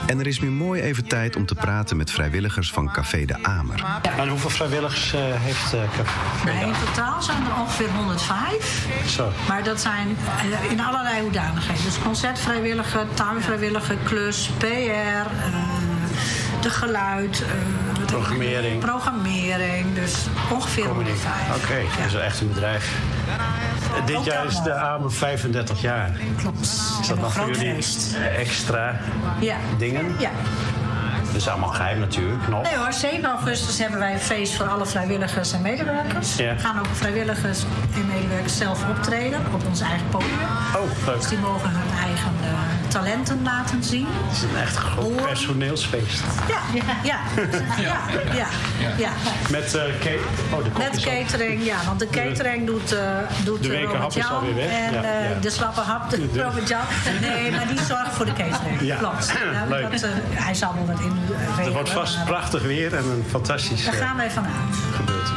En er is weer mooi even tijd om te praten met vrijwilligers van Café de Amer. En hoeveel vrijwilligers heeft Café de Amer? In totaal zijn er ongeveer 105. Zo. Maar dat zijn in allerlei hoedanigheden. Dus concertvrijwilliger, tuinvrijwilliger, klus, PR, de geluid... Programmering, dus ongeveer 105. Oké, dat is wel echt een bedrijf. Dit jaar is de Amer 35 jaar. Klopt. Is dat nog voor jullie extra dingen? Ja. Dat is allemaal geheim natuurlijk nog. Nee hoor, 7 augustus hebben wij een feest voor alle vrijwilligers en medewerkers. Ja. We gaan ook vrijwilligers en medewerkers zelf optreden op ons eigen podium. Oh, leuk. Dus die mogen hun eigen talenten laten zien. Het is een echt groot personeelsfeest. Ja. Met Met catering, ja. Want de catering doet de Robert is alweer weg. En de slappe hap, Robert Jan. Nee, maar die zorgt voor de catering. Ja. Klopt. Leuk. Hij zal wel wat in. Het wordt vast prachtig weer en een fantastisch Daar gaan wij vanuit. gebeurtenis.